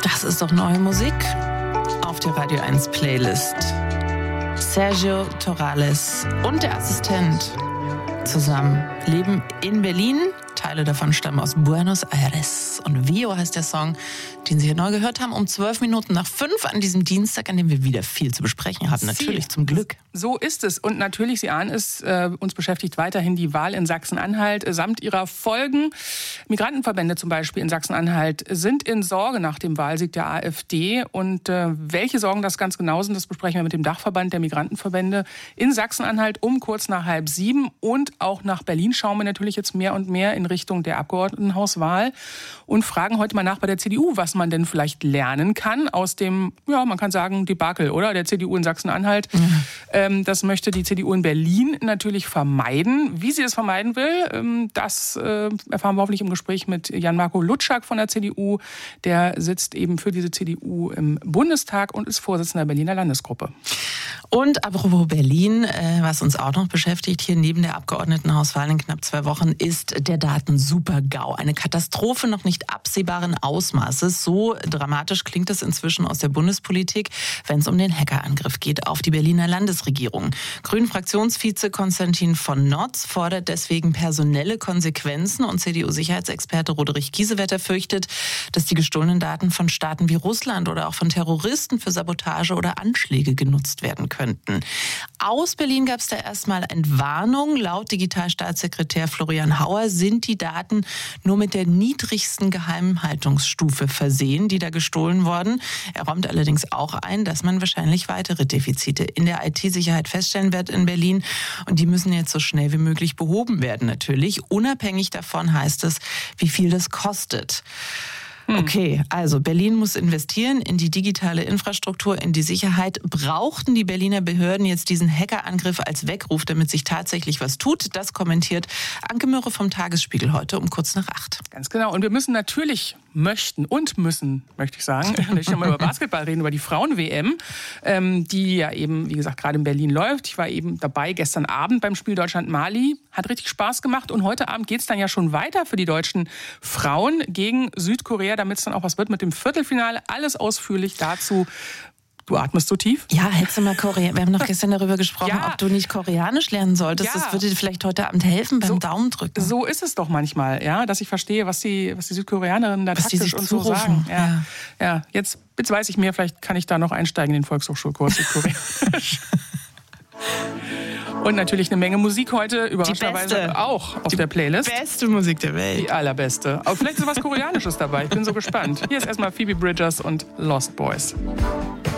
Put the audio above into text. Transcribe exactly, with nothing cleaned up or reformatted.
Das ist doch neue Musik auf der Radio eins Playlist. Sergio Torales und der Assistent zusammen leben in Berlin. Teile davon stammen aus Buenos Aires. Und Vio heißt der Song, den Sie hier neu gehört haben, um zwölf Minuten nach fünf an diesem Dienstag, an dem wir wieder viel zu besprechen haben. Natürlich, zum Glück. So ist es. Und natürlich, Sie ahnen es, äh, uns beschäftigt weiterhin die Wahl in Sachsen-Anhalt äh, samt ihrer Folgen. Migrantenverbände zum Beispiel in Sachsen-Anhalt sind in Sorge nach dem Wahlsieg der AfD. Und äh, welche Sorgen das ganz genau sind, das besprechen wir mit dem Dachverband der Migrantenverbände in Sachsen-Anhalt um kurz nach halb sieben. Und auch nach Berlin schauen wir natürlich jetzt mehr und mehr in Richtung der Abgeordnetenhauswahl und fragen heute mal nach bei der C D U, was man denn vielleicht lernen kann aus dem, ja, man kann sagen, Debakel, oder? Der C D U in Sachsen-Anhalt. Mhm. Ähm, das möchte die C D U in Berlin natürlich vermeiden. Wie sie es vermeiden will, ähm, das äh, erfahren wir hoffentlich im Gespräch mit Jan-Marco Lutschak von der C D U. Der sitzt eben für diese C D U im Bundestag und ist Vorsitzender der Berliner Landesgruppe. Und apropos Berlin, äh, was uns auch noch beschäftigt, hier neben der Abgeordnetenhauswahl in knapp zwei Wochen, ist der Datensuper-GAU. Eine Katastrophe noch nicht absehbaren Ausmaßes. So dramatisch klingt es inzwischen aus der Bundespolitik, wenn es um den Hackerangriff geht auf die Berliner Landesregierung. Grünen-Fraktionsvize Konstantin von Notz fordert deswegen personelle Konsequenzen und C D U-Sicherheitsexperte Roderich Kiesewetter fürchtet, dass die gestohlenen Daten von Staaten wie Russland oder auch von Terroristen für Sabotage oder Anschläge genutzt werden könnten. Aus Berlin gab es da erstmal Entwarnung. Laut Digitalstaatssekretär Florian Hauer sind die Daten nur mit der niedrigsten Geheimhaltungsstufe versehen, die da gestohlen wurden. Er räumt allerdings auch ein, dass man wahrscheinlich weitere Defizite in der I T-Sicherheit feststellen wird in Berlin. Und die müssen jetzt so schnell wie möglich behoben werden, natürlich. Unabhängig davon heißt es, wie viel das kostet. Okay, also Berlin muss investieren in die digitale Infrastruktur, in die Sicherheit. Brauchten die Berliner Behörden jetzt diesen Hackerangriff als Weckruf, damit sich tatsächlich was tut? Das kommentiert Anke Mürre vom Tagesspiegel heute um kurz nach acht. Ganz genau. Und wir müssen natürlich, möchten und müssen, möchte ich sagen, nicht nur mal über Basketball reden, über die Frauen-W M, ähm, die ja eben, wie gesagt, gerade in Berlin läuft. Ich war eben dabei gestern Abend beim Spiel Deutschland-Mali. Hat richtig Spaß gemacht. Und heute Abend geht es dann ja schon weiter für die deutschen Frauen gegen Südkorea, damit es dann auch was wird mit dem Viertelfinale. Alles ausführlich dazu. Du atmest so tief? Ja, hättest du mal Koreanisch. Wir haben noch gestern darüber gesprochen, ja. ob du nicht Koreanisch lernen solltest. Ja. Das würde dir vielleicht heute Abend helfen beim so, Daumendrücken. So ist es doch manchmal, ja, dass ich verstehe, was die, was die Südkoreanerinnen da was taktisch die und so zurufen. sagen. Ja. Ja. Ja, jetzt, jetzt weiß ich mehr, vielleicht kann ich da noch einsteigen in den Volkshochschulkurs Südkoreanisch. Und natürlich eine Menge Musik heute, überraschenderweise auch auf die der Playlist. Die beste Musik der Welt. Die allerbeste. Aber vielleicht ist was Koreanisches dabei. Ich bin so gespannt. Hier ist erstmal Phoebe Bridgers und Lost Boys.